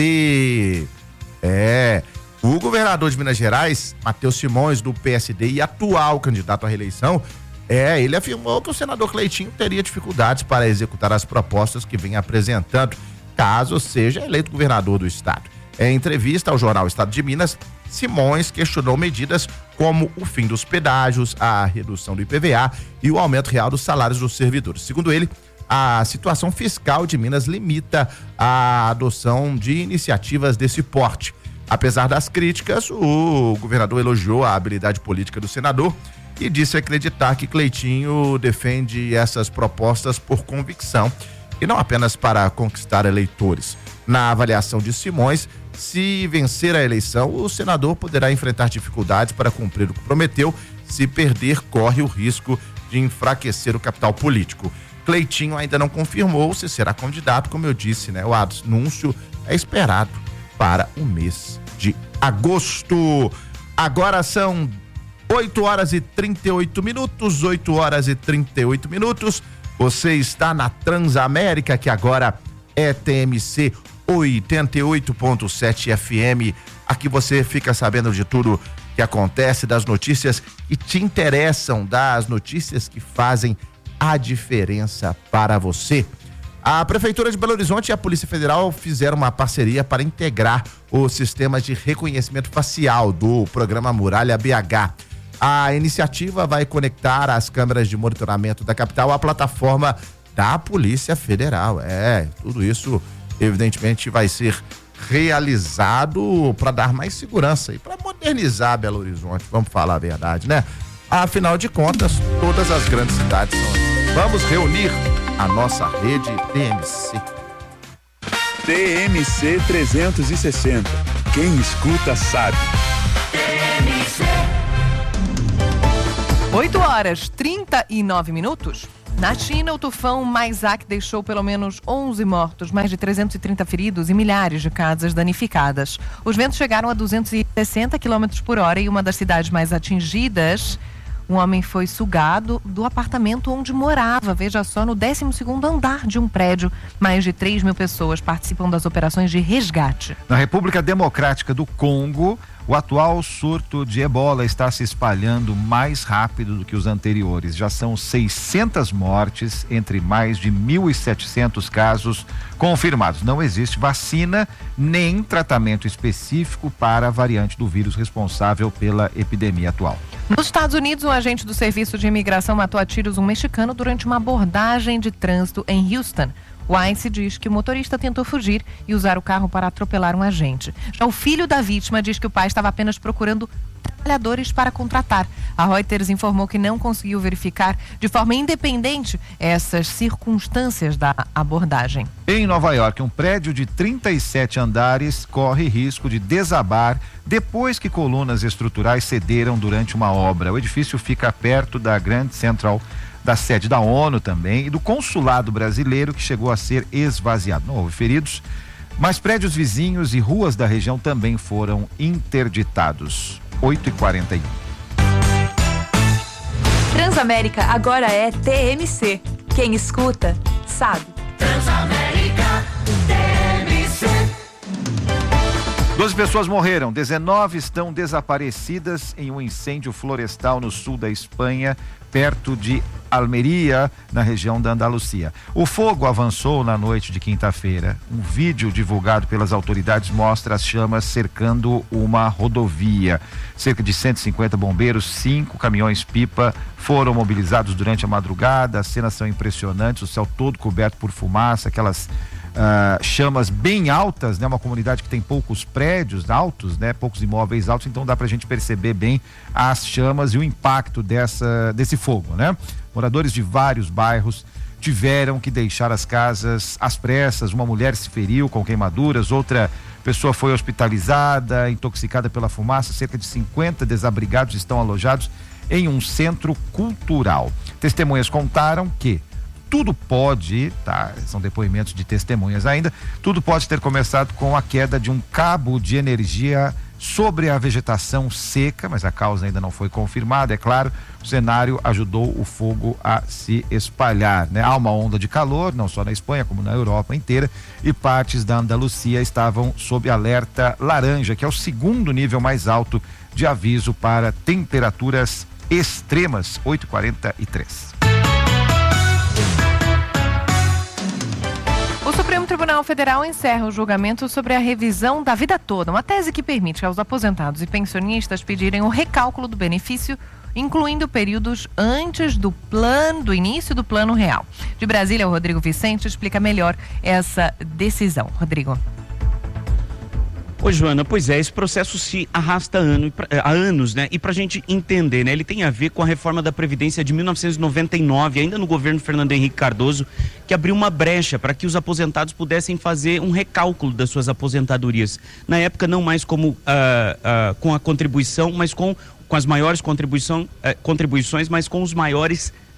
C. É, o governador de Minas Gerais, Matheus Simões, do P S D e atual candidato à reeleição, É, ele afirmou que o senador Cleitinho teria dificuldades para executar as propostas que vem apresentando, caso seja eleito governador do estado. Em entrevista ao jornal Estado de Minas, Simões questionou medidas como o fim dos pedágios, a redução do I P V A e o aumento real dos salários dos servidores. Segundo ele, a situação fiscal de Minas limita a adoção de iniciativas desse porte. Apesar das críticas, o governador elogiou a habilidade política do senador e disse acreditar que Cleitinho defende essas propostas por convicção e não apenas para conquistar eleitores. Na avaliação de Simões, se vencer a eleição, o senador poderá enfrentar dificuldades para cumprir o que prometeu. Se perder, corre o risco de enfraquecer o capital político. Cleitinho ainda não confirmou se será candidato, como eu disse, né? O anúncio é esperado para o mês de agosto. Agora são oito horas e trinta e oito minutos, oito horas e trinta e oito minutos. Você está na Transamérica, que agora é T M C oitenta e oito ponto sete F M. Aqui você fica sabendo de tudo que acontece, das notícias que te interessam, das notícias que fazem a diferença para você. A Prefeitura de Belo Horizonte e a Polícia Federal fizeram uma parceria para integrar os sistemas de reconhecimento facial do programa Muralha B H. A iniciativa vai conectar as câmeras de monitoramento da capital à plataforma da Polícia Federal. É, tudo isso, evidentemente, vai ser realizado para dar mais segurança e para modernizar Belo Horizonte, vamos falar a verdade, né? Afinal de contas, todas as grandes cidades são assim. Vamos reunir a nossa rede T M C. T M C trezentos e sessenta. Quem escuta sabe. oito horas, trinta e nove minutos. Na China, o tufão Maisak deixou pelo menos onze mortos, mais de trezentos e trinta feridos e milhares de casas danificadas. Os ventos chegaram a duzentos e sessenta quilômetros por hora e uma das cidades mais atingidas, um homem foi sugado do apartamento onde morava, veja só, no décimo segundo andar de um prédio. Mais de três mil pessoas participam das operações de resgate. Na República Democrática do Congo, o atual surto de ebola está se espalhando mais rápido do que os anteriores. Já são seiscentas mortes entre mais de mil e setecentos casos confirmados. Não existe vacina nem tratamento específico para a variante do vírus responsável pela epidemia atual. Nos Estados Unidos, um agente do Serviço de Imigração matou a tiros um mexicano durante uma abordagem de trânsito em Houston. O ICE diz que o motorista tentou fugir e usar o carro para atropelar um agente. Já o filho da vítima diz que o pai estava apenas procurando trabalhadores para contratar. A Reuters informou que não conseguiu verificar de forma independente essas circunstâncias da abordagem. Em Nova York, um prédio de trinta e sete andares corre risco de desabar depois que colunas estruturais cederam durante uma obra. O edifício fica perto da Grand Central, da sede da ONU também, e do consulado brasileiro, que chegou a ser esvaziado. Não houve feridos, mas prédios vizinhos e ruas da região também foram interditados. oito e quarenta e um. Transamérica agora é T M C. Quem escuta, sabe. Transamérica, T M C. doze pessoas morreram, dezenove estão desaparecidas em um incêndio florestal no sul da Espanha, perto de Almeria, na região da Andalucia. O fogo avançou na noite de quinta-feira. Um vídeo divulgado pelas autoridades mostra as chamas cercando uma rodovia. Cerca de cento e cinquenta bombeiros, cinco caminhões-pipa foram mobilizados durante a madrugada. As cenas são impressionantes, o céu todo coberto por fumaça, aquelas Uh, chamas bem altas, né? Uma comunidade que tem poucos prédios altos, né? Poucos imóveis altos, então dá pra gente perceber bem as chamas e o impacto dessa, desse fogo, né? Moradores de vários bairros tiveram que deixar as casas às pressas. Uma mulher se feriu com queimaduras, outra pessoa foi hospitalizada, intoxicada pela fumaça. Cerca de cinquenta desabrigados estão alojados em um centro cultural. Testemunhas contaram que tudo pode, tá, são depoimentos de testemunhas ainda, tudo pode ter começado com a queda de um cabo de energia sobre a vegetação seca, mas a causa ainda não foi confirmada, é claro. O cenário ajudou o fogo a se espalhar, né? Há uma onda de calor, não só na Espanha, como na Europa inteira, e partes da Andalucia estavam sob alerta laranja, que é o segundo nível mais alto de aviso para temperaturas extremas. oito e quarenta e três. O Supremo Tribunal Federal encerra o julgamento sobre a revisão da vida toda, uma tese que permite aos aposentados e pensionistas pedirem o recálculo do benefício, incluindo períodos antes do plano, do início do plano real. De Brasília, o Rodrigo Vicente explica melhor essa decisão. Rodrigo. Ô, Joana, pois é, esse processo se arrasta ano, há anos, né? E pra gente entender, né? Ele tem a ver com a reforma da Previdência de mil novecentos e noventa e nove, ainda no governo Fernando Henrique Cardoso, que abriu uma brecha para que os aposentados pudessem fazer um recálculo das suas aposentadorias. Na época, não mais como uh, uh, com a contribuição, mas com, com as maiores contribuição, uh, contribuições, mas com os maiores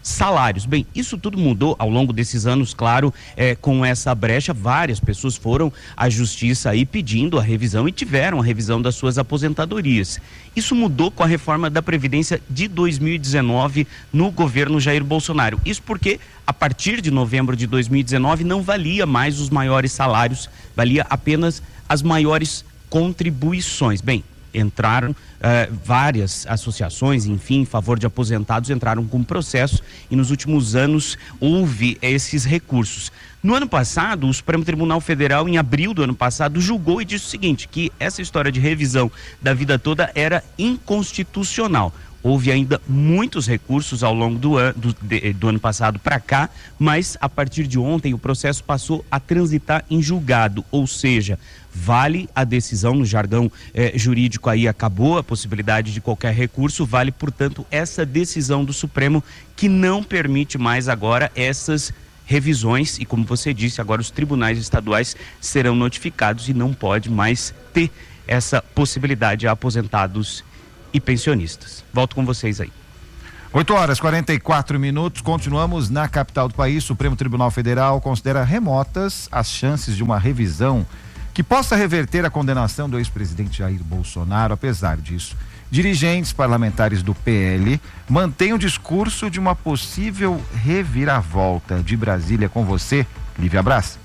salários. Bem, isso tudo mudou ao longo desses anos, claro, é, com essa brecha, várias pessoas foram à justiça aí pedindo a revisão e tiveram a revisão das suas aposentadorias. Isso mudou com a reforma da Previdência de dois mil e dezenove no governo Jair Bolsonaro. Isso porque, a partir de novembro de dois mil e dezenove, não valia mais os maiores salários, valia apenas as maiores contribuições. Bem, entraram uh, várias associações, enfim, em favor de aposentados, entraram com processo e nos últimos anos houve esses recursos. No ano passado, o Supremo Tribunal Federal, em abril do ano passado, julgou e disse o seguinte, que essa história de revisão da vida toda era inconstitucional. Houve ainda muitos recursos ao longo do, an, do, de, do ano passado para cá, mas a partir de ontem o processo passou a transitar em julgado, ou seja, vale a decisão, no jargão eh, jurídico aí acabou a possibilidade de qualquer recurso, vale, portanto, essa decisão do Supremo que não permite mais agora essas revisões e, como você disse, agora os tribunais estaduais serão notificados e não pode mais ter essa possibilidade a aposentados e pensionistas. Volto com vocês aí. oito horas e quarenta e quatro minutos, continuamos na capital do país. Supremo Tribunal Federal considera remotas as chances de uma revisão que possa reverter a condenação do ex-presidente Jair Bolsonaro. Apesar disso, dirigentes parlamentares do P L mantêm o discurso de uma possível reviravolta. De Brasília com você, Lívia Brás.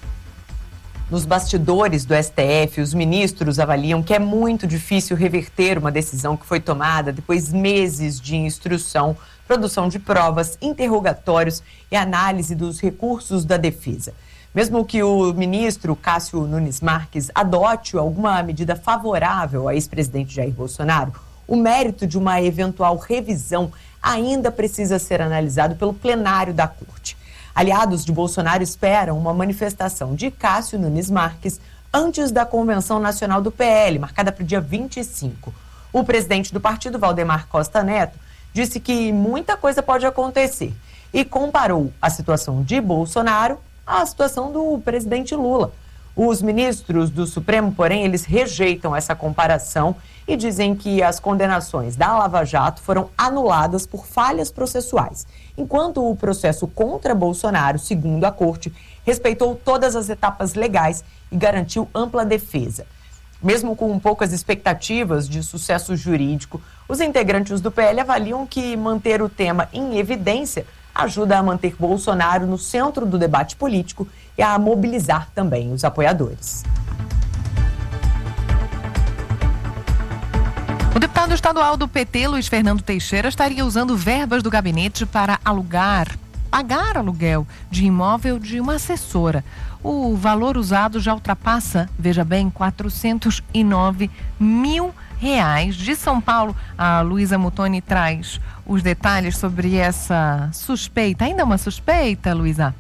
Nos bastidores do S T F, os ministros avaliam que é muito difícil reverter uma decisão que foi tomada depois de meses de instrução, produção de provas, interrogatórios e análise dos recursos da defesa. Mesmo que o ministro Cássio Nunes Marques adote alguma medida favorável ao ex-presidente Jair Bolsonaro, o mérito de uma eventual revisão ainda precisa ser analisado pelo plenário da Corte. Aliados de Bolsonaro esperam uma manifestação de Cássio Nunes Marques antes da Convenção Nacional do P L, marcada para o dia vinte e cinco. O presidente do partido, Valdemar Costa Neto, disse que muita coisa pode acontecer e comparou a situação de Bolsonaro à situação do presidente Lula. Os ministros do Supremo, porém, eles rejeitam essa comparação e dizem que as condenações da Lava Jato foram anuladas por falhas processuais, enquanto o processo contra Bolsonaro, segundo a Corte, respeitou todas as etapas legais e garantiu ampla defesa. Mesmo com poucas expectativas de sucesso jurídico, os integrantes do P L avaliam que manter o tema em evidência ajuda a manter Bolsonaro no centro do debate político e a mobilizar também os apoiadores. O deputado estadual do P T, Luiz Fernando Teixeira, estaria usando verbas do gabinete para alugar, pagar aluguel de imóvel de uma assessora. O valor usado já ultrapassa, veja bem, quatrocentos e nove mil reais. De São Paulo, a Luísa Mutoni traz os detalhes sobre essa suspeita. Ainda uma suspeita, Luísa?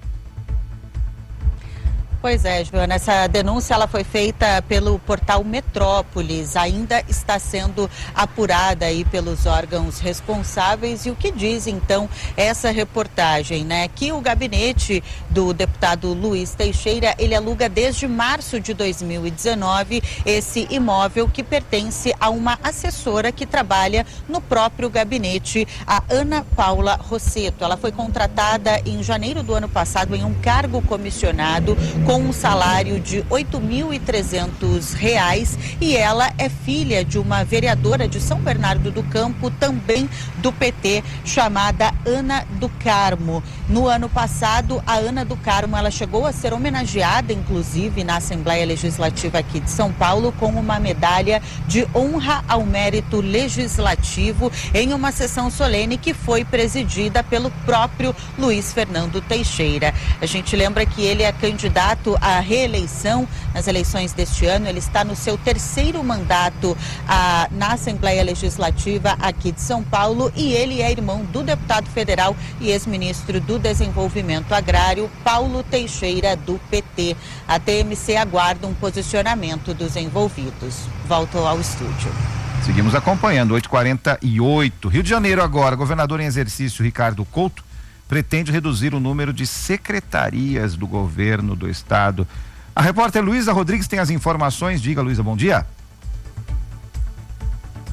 Pois é, Joana, essa denúncia ela foi feita pelo portal Metrópolis, ainda está sendo apurada aí pelos órgãos responsáveis. E o que diz então essa reportagem, né? Que o gabinete do deputado Luiz Teixeira, ele aluga desde março de dois mil e dezenove esse imóvel que pertence a uma assessora que trabalha no próprio gabinete, a Ana Paula Rosseto. Ela foi contratada em janeiro do ano passado em um cargo comissionado com um salário de oito mil e trezentos reais e ela é filha de uma vereadora de São Bernardo do Campo, também do P T, chamada Ana do Carmo. No ano passado, a Ana do Carmo, ela chegou a ser homenageada, inclusive, na Assembleia Legislativa aqui de São Paulo, com uma medalha de honra ao mérito legislativo em uma sessão solene que foi presidida pelo próprio Luiz Fernando Teixeira. A gente lembra que ele é candidato à reeleição nas eleições deste ano. Ele está no seu terceiro mandato ah, na Assembleia Legislativa aqui de São Paulo e ele é irmão do deputado federal e ex-ministro do Desenvolvimento Agrário, Paulo Teixeira, do P T. A T M C aguarda um posicionamento dos envolvidos. Volto ao estúdio. Seguimos acompanhando, oito e quarenta e oito. Rio de Janeiro agora, governador em exercício Ricardo Couto pretende reduzir o número de secretarias do governo do estado. A repórter Luísa Rodrigues tem as informações. Diga, Luísa, bom dia.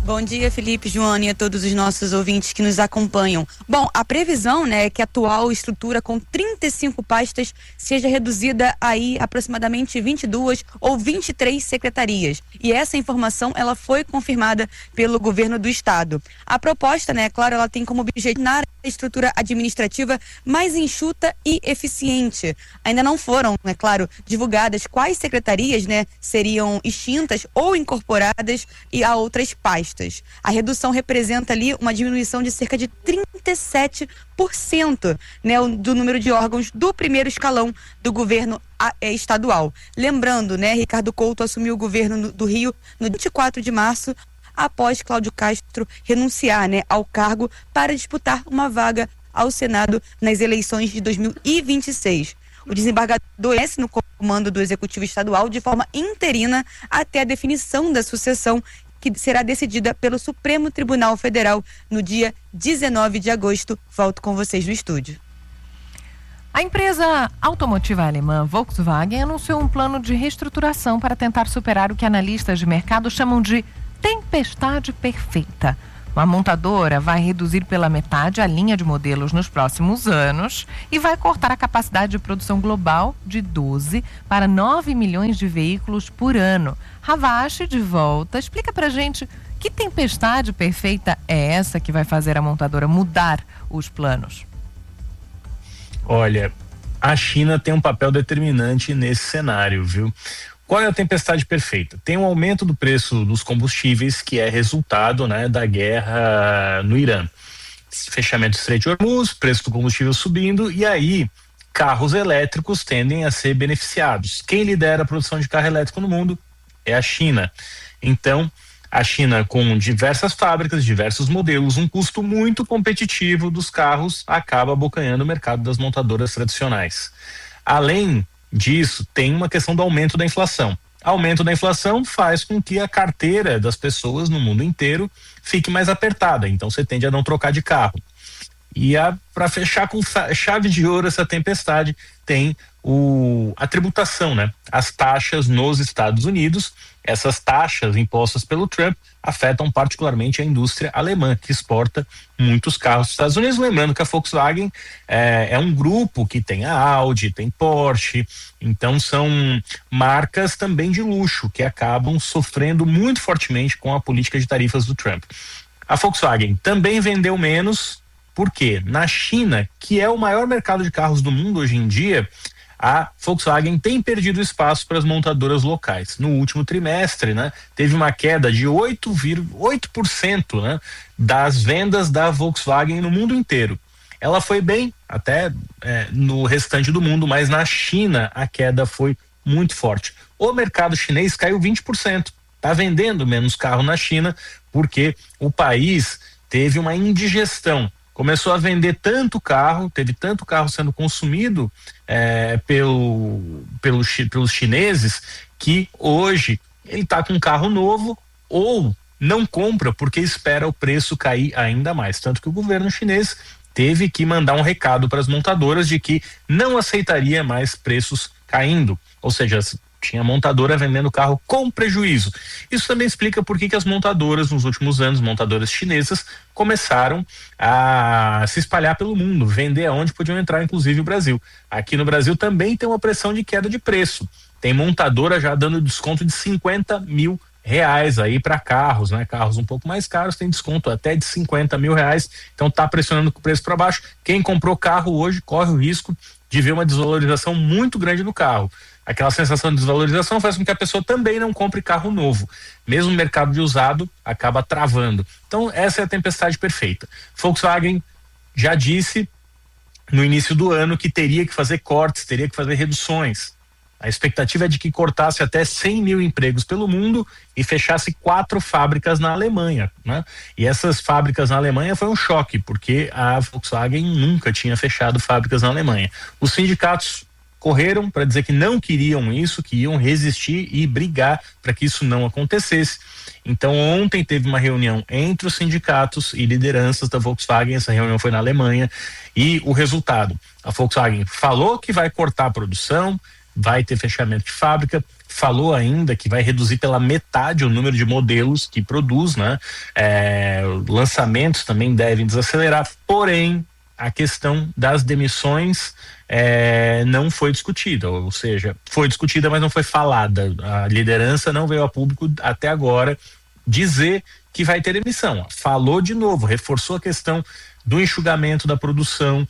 Bom dia, Felipe, Joana e a todos os nossos ouvintes que nos acompanham. Bom, a previsão, né, é que a atual estrutura com trinta e cinco pastas seja reduzida aí aproximadamente vinte e duas ou vinte e três secretarias. E essa informação, ela foi confirmada pelo governo do estado. A proposta, né, claro, ela tem como objetivo a estrutura administrativa mais enxuta e eficiente. Ainda não foram, é claro, divulgadas quais secretarias, né, seriam extintas ou incorporadas e a outras pastas. A redução representa ali uma diminuição de cerca de trinta e sete por cento, né, do número de órgãos do primeiro escalão do governo estadual. Lembrando, né, Ricardo Couto assumiu o governo do Rio no vinte e quatro de março, após Cláudio Castro renunciar, né, ao cargo para disputar uma vaga ao Senado nas eleições de dois mil e vinte e seis. O desembargador permanece no comando do Executivo Estadual de forma interina até a definição da sucessão, que será decidida pelo Supremo Tribunal Federal no dia dezenove de agosto. Volto com vocês no estúdio. A empresa automotiva alemã Volkswagen anunciou um plano de reestruturação para tentar superar o que analistas de mercado chamam de tempestade perfeita. A montadora vai reduzir pela metade a linha de modelos nos próximos anos e vai cortar a capacidade de produção global de doze para nove milhões de veículos por ano. Ravache, de volta, explica pra gente que tempestade perfeita é essa que vai fazer a montadora mudar os planos. Olha, a China tem um papel determinante nesse cenário, viu? Qual é a tempestade perfeita? Tem um aumento do preço dos combustíveis, que é resultado, né, da guerra no Irã. Fechamento do Estreito de Hormuz, preço do combustível subindo, e aí carros elétricos tendem a ser beneficiados. Quem lidera a produção de carro elétrico no mundo é a China. Então, a China, com diversas fábricas, diversos modelos, um custo muito competitivo dos carros, acaba abocanhando o mercado das montadoras tradicionais. Além disso, tem uma questão do aumento da inflação. Aumento da inflação faz com que a carteira das pessoas no mundo inteiro fique mais apertada, então você tende a não trocar de carro. E para fechar com chave de ouro essa tempestade, tem o, a tributação, né? As taxas nos Estados Unidos. Essas taxas impostas pelo Trump afetam particularmente a indústria alemã, que exporta muitos carros dos Estados Unidos. Lembrando que a Volkswagen é, é um grupo que tem a Audi, tem Porsche, então são marcas também de luxo que acabam sofrendo muito fortemente com a política de tarifas do Trump. A Volkswagen também vendeu menos, porque na China, que é o maior mercado de carros do mundo hoje em dia, a Volkswagen tem perdido espaço para as montadoras locais. No último trimestre, né, teve uma queda de oito vírgula oito por cento, né, das vendas da Volkswagen no mundo inteiro. Ela foi bem até é, no restante do mundo, mas na China a queda foi muito forte. O mercado chinês caiu vinte por cento. Está vendendo menos carro na China porque o país teve uma indigestão. Começou a vender tanto carro, teve tanto carro sendo consumido é, pelo, pelo, pelos chineses, que hoje ele está com um carro novo ou não compra porque espera o preço cair ainda mais. Tanto que o governo chinês teve que mandar um recado para as montadoras de que não aceitaria mais preços caindo. Ou seja, tinha montadora vendendo carro com prejuízo. Isso também explica por que que as montadoras nos últimos anos, montadoras chinesas, começaram a se espalhar pelo mundo, vender aonde podiam entrar, inclusive o Brasil. Aqui no Brasil também tem uma pressão de queda de preço. Tem montadora já dando desconto de cinquenta mil reais aí para carros, né? Carros um pouco mais caros tem desconto até de cinquenta mil reais. Então tá pressionando o preço para baixo. Quem comprou carro hoje corre o risco de ver uma desvalorização muito grande do carro. Aquela sensação de desvalorização faz com que a pessoa também não compre carro novo. Mesmo o mercado de usado acaba travando. Então essa é a tempestade perfeita. Volkswagen já disse no início do ano que teria que fazer cortes, teria que fazer reduções. A expectativa é de que cortasse até cem mil empregos pelo mundo e fechasse quatro fábricas na Alemanha, né? E essas fábricas na Alemanha foi um choque, porque a Volkswagen nunca tinha fechado fábricas na Alemanha. Os sindicatos correram para dizer que não queriam isso, que iam resistir e brigar para que isso não acontecesse. Então ontem teve uma reunião entre os sindicatos e lideranças da Volkswagen, essa reunião foi na Alemanha, e o resultado, a Volkswagen falou que vai cortar a produção, vai ter fechamento de fábrica. Falou ainda que vai reduzir pela metade o número de modelos que produz, né? É, lançamentos também devem desacelerar, porém a questão das demissões é, não foi discutida, ou seja, foi discutida, mas não foi falada. A liderança não veio a público até agora dizer que vai ter demissão. Falou de novo, reforçou a questão do enxugamento da produção,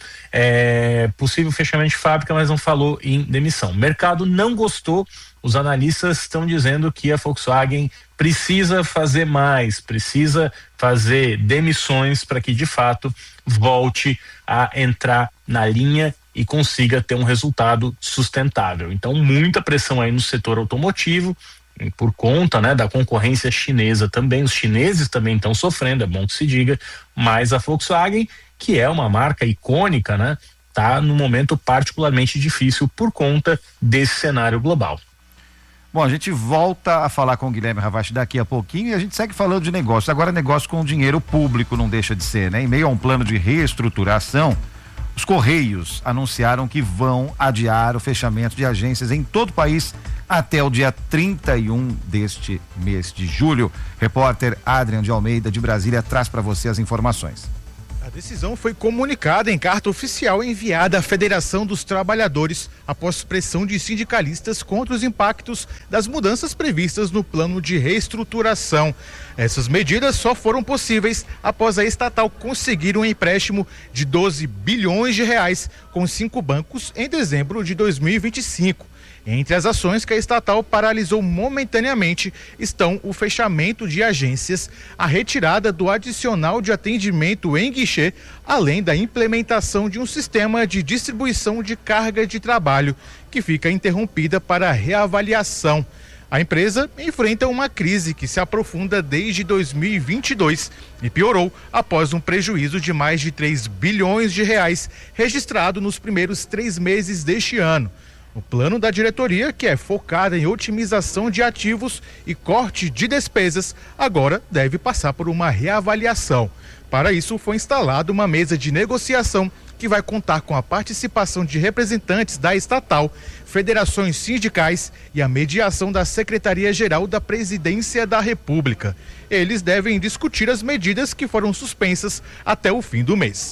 é, possível fechamento de fábrica, mas não falou em demissão. O mercado não gostou, os analistas estão dizendo que a Volkswagen precisa fazer mais, precisa fazer demissões para que de fato volte a entrar na linha e consiga ter um resultado sustentável. Então, muita pressão aí no setor automotivo, por conta, né, da concorrência chinesa também. Os chineses também estão sofrendo, é bom que se diga, mas a Volkswagen, que é uma marca icônica, né, tá num momento particularmente difícil por conta desse cenário global. Bom, a gente volta a falar com o Guilherme Ravache daqui a pouquinho e a gente segue falando de negócio. Agora, negócio com dinheiro público não deixa de ser, né? Em meio a um plano de reestruturação, os Correios anunciaram que vão adiar o fechamento de agências em todo o país até o dia trinta e um deste mês de julho. Repórter Adrian de Almeida, de Brasília, traz para você as informações. A decisão foi comunicada em carta oficial enviada à Federação dos Trabalhadores após pressão de sindicalistas contra os impactos das mudanças previstas no plano de reestruturação. Essas medidas só foram possíveis após a estatal conseguir um empréstimo de doze bilhões de reais com cinco bancos em dezembro de dois mil e vinte e cinco. Entre as ações que a estatal paralisou momentaneamente estão o fechamento de agências, a retirada do adicional de atendimento em guichê, além da implementação de um sistema de distribuição de carga de trabalho, que fica interrompida para reavaliação. A empresa enfrenta uma crise que se aprofunda desde dois mil e vinte e dois e piorou após um prejuízo de mais de três bilhões de reais registrado nos primeiros três meses deste ano. O plano da diretoria, que é focado em otimização de ativos e corte de despesas, agora deve passar por uma reavaliação. Para isso, foi instalada uma mesa de negociação que vai contar com a participação de representantes da estatal, federações sindicais e a mediação da Secretaria-Geral da Presidência da República. Eles devem discutir as medidas que foram suspensas até o fim do mês.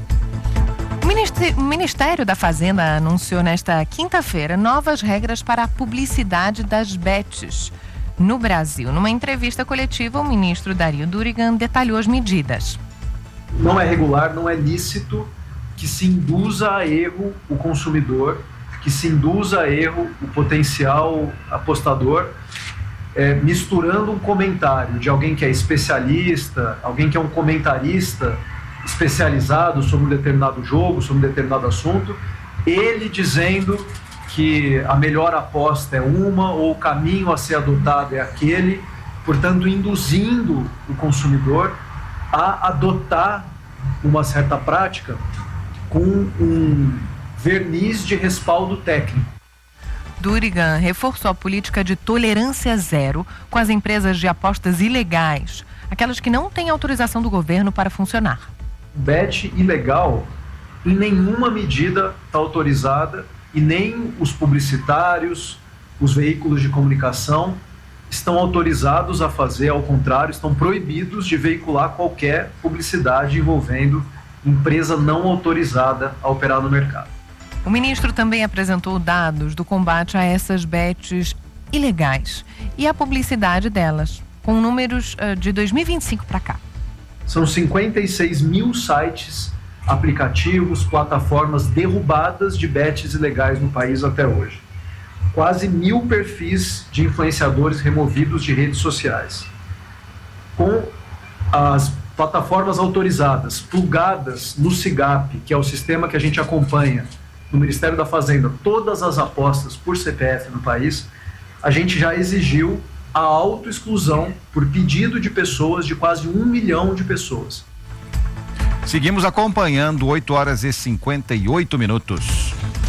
O Ministério da Fazenda anunciou nesta quinta-feira novas regras para a publicidade das bets no Brasil. Numa entrevista coletiva, o ministro Dario Durigan detalhou as medidas. Não é regular, não é lícito que se induza a erro o consumidor, que se induza a erro o potencial apostador, é, misturando um comentário de alguém que é especialista, alguém que é um comentarista especializado sobre um determinado jogo, sobre um determinado assunto, ele dizendo que a melhor aposta é uma ou o caminho a ser adotado é aquele, portanto induzindo o consumidor a adotar uma certa prática com um verniz de respaldo técnico. Durigan reforçou a política de tolerância zero com as empresas de apostas ilegais, aquelas que não têm autorização do governo para funcionar. Bet ilegal em nenhuma medida está autorizada e nem os publicitários, os veículos de comunicação estão autorizados a fazer, ao contrário, estão proibidos de veicular qualquer publicidade envolvendo empresa não autorizada a operar no mercado. O ministro também apresentou dados do combate a essas bets ilegais e a publicidade delas, com números uh, de dois mil e vinte e cinco para cá. São cinquenta e seis mil sites, aplicativos, plataformas derrubadas de bets ilegais no país até hoje. Quase mil perfis de influenciadores removidos de redes sociais. Com as plataformas autorizadas, plugadas no SIGAP, que é o sistema que a gente acompanha no Ministério da Fazenda, todas as apostas por C P F no país, a gente já exigiu a autoexclusão por pedido de pessoas, de quase um milhão de pessoas. Seguimos acompanhando, oito horas e cinquenta e oito minutos.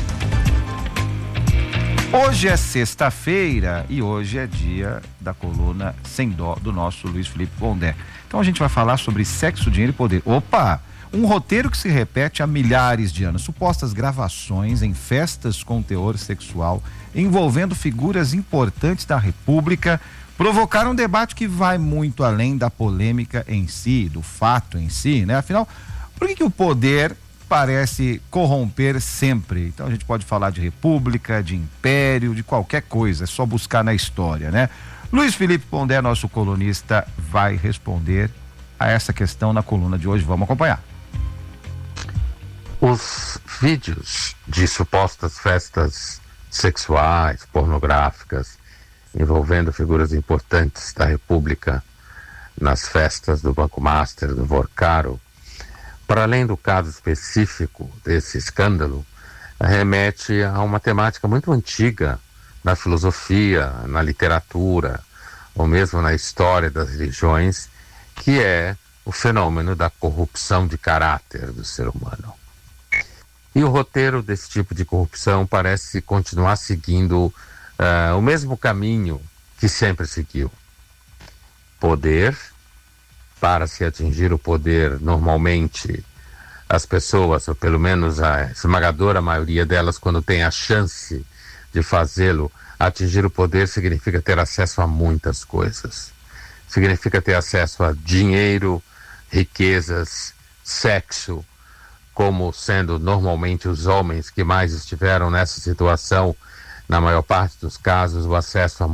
Hoje é sexta-feira e hoje é dia da coluna Sem Dó do nosso Luiz Felipe Pondé. Então a gente vai falar sobre sexo, dinheiro e poder. Opa! Um roteiro que se repete há milhares de anos. Supostas gravações em festas com teor sexual envolvendo figuras importantes da República provocaram um debate que vai muito além da polêmica em si, do fato em si, né? Afinal, por que que o poder parece corromper sempre? Então a gente pode falar de república, de império, de qualquer coisa, é só buscar na história, né? Luiz Felipe Pondé, nosso colunista, vai responder a essa questão na coluna de hoje. Vamos acompanhar. Os vídeos de supostas festas sexuais, pornográficas, envolvendo figuras importantes da República nas festas do Banco Master, do Vorcaro, para além do caso específico desse escândalo, remete a uma temática muito antiga na filosofia, na literatura, ou mesmo na história das religiões, que é o fenômeno da corrupção de caráter do ser humano. E o roteiro desse tipo de corrupção parece continuar seguindo uh, o mesmo caminho que sempre seguiu. Poder, para se atingir o poder, normalmente as pessoas, ou pelo menos a esmagadora maioria delas, quando tem a chance de fazê-lo, atingir o poder significa ter acesso a muitas coisas. Significa ter acesso a dinheiro, riquezas, sexo, como sendo normalmente os homens que mais estiveram nessa situação, na maior parte dos casos, o acesso a